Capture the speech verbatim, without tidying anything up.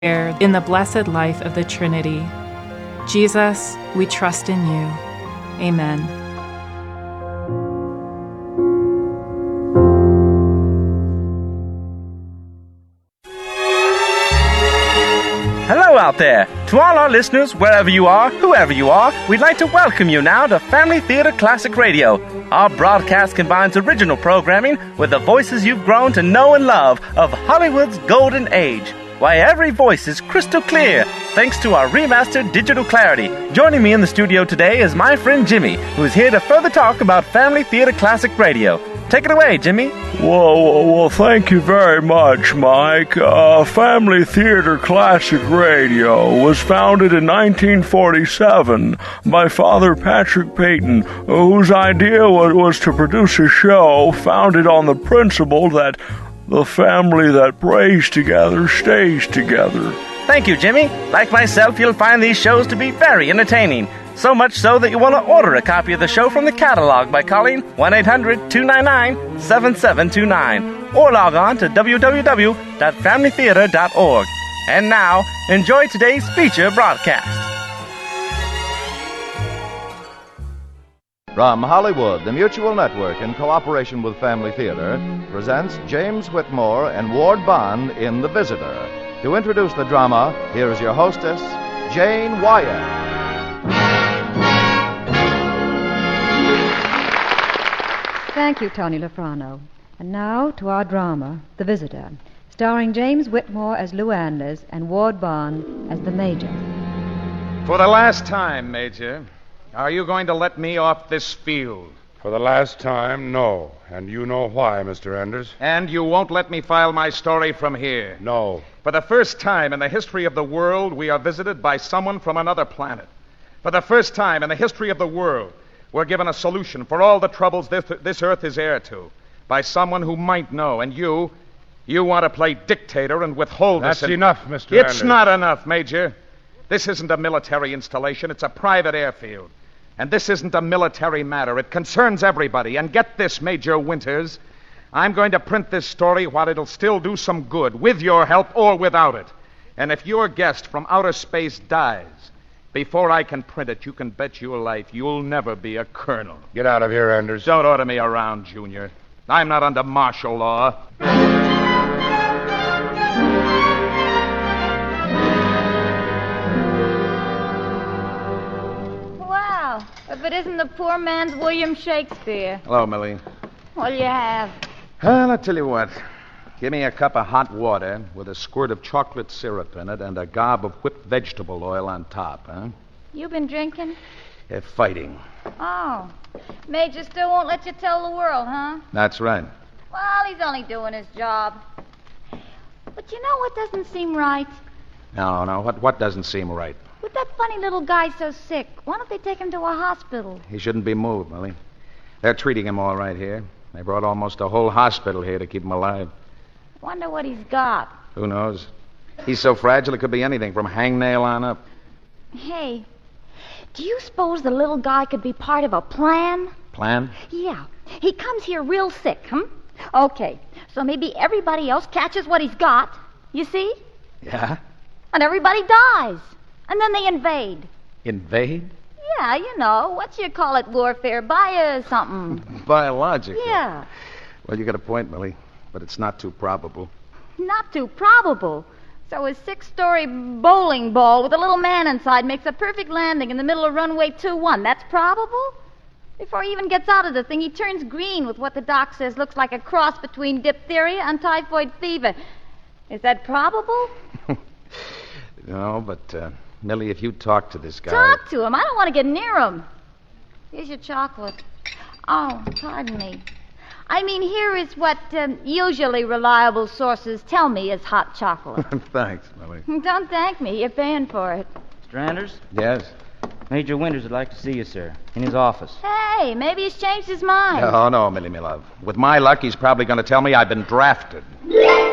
in the blessed life of the Trinity. Jesus, we trust in you. Amen. Hello out there! To all our listeners, wherever you are, whoever you are, we'd like to welcome you now to Family Theater Classic Radio. Our broadcast combines original programming with the voices you've grown to know and love of Hollywood's golden age. Why, every voice is crystal clear, thanks to our remastered digital clarity. Joining me in the studio today is my friend Jimmy, who is here to further talk about Family Theater Classic Radio. Take it away, Jimmy. Well, well, thank you very much, Mike. Uh, Family Theater Classic Radio was founded in nineteen forty-seven by Father Patrick Peyton, whose idea was, was to produce a show founded on the principle that the family that prays together stays together. Thank you, Jimmy. Like myself, you'll find these shows to be very entertaining. So much so that you want to order a copy of the show from the catalog by calling one eight hundred two nine nine seven seven two nine or log on to w w w dot family theater dot org. And now, enjoy today's feature broadcast. From Hollywood, the Mutual Network, in cooperation with Family Theater, presents James Whitmore and Ward Bond in The Visitor. To introduce the drama, here is your hostess, Jane Wyatt. Thank you, Tony Lafrano. And now to our drama, The Visitor, starring James Whitmore as Lou Anders and Ward Bond as the Major. For the last time, Major, are you going to let me off this field? For the last time, no. And you know why, Mister Anders. And you won't let me file my story from here? No. For the first time in the history of the world, we are visited by someone from another planet. For the first time in the history of the world, we're given a solution for all the troubles this, this earth is heir to by someone who might know. And you, you want to play dictator and withhold That's this. That's enough, Mister It's Anders. not enough, Major. This isn't a military installation. It's a private airfield. And this isn't a military matter. It concerns everybody. And get this, Major Winters. I'm going to print this story while it'll still do some good, with your help or without it. And if your guest from outer space dies before I can print it, you can bet your life you'll never be a colonel. Get out of here, Anders. Don't order me around, Junior. I'm not under martial law. Wow. If it isn't the poor man's William Shakespeare. Hello, Millie. What'll you have? Well, I'll tell you what. Give me a cup of hot water with a squirt of chocolate syrup in it and a gob of whipped vegetable oil on top, huh? You been drinking? Uh, fighting. Oh. Major still won't let you tell the world, huh? That's right. Well, he's only doing his job. But you know what doesn't seem right? No, no. What, what doesn't seem right? With that funny little guy so sick, why don't they take him to a hospital? He shouldn't be moved, Millie. They're treating him all right here. They brought almost a whole hospital here to keep him alive. Wonder what he's got. Who knows? He's so fragile it could be anything from hangnail on up. Hey, do you suppose the little guy could be part of a plan? Plan? Yeah. He comes here real sick, hmm? Okay, so maybe everybody else catches what he's got, you see? Yeah? And everybody dies. And then they invade. Invade? Yeah, you know, what you call it, warfare, bio something. Biological. Yeah. Well, you got a point, Millie. But it's not too probable. Not too probable. So a six-story bowling ball with a little man inside makes a perfect landing in the middle of runway two one. That's probable? Before he even gets out of the thing, he turns green with what the doc says looks like a cross between diphtheria and typhoid fever. Is that probable? No, but, uh, Millie, if you talk to this guy... Talk to him? I don't want to get near him. Here's your chocolate. Oh, pardon me. I mean, here is what um, usually reliable sources tell me is hot chocolate. Thanks, Millie. Don't thank me. You're paying for it. Mister Anders? Yes? Major Winters would like to see you, sir, in his office. Hey, maybe he's changed his mind. Oh, no, Millie, my love. With my luck, he's probably going to tell me I've been drafted.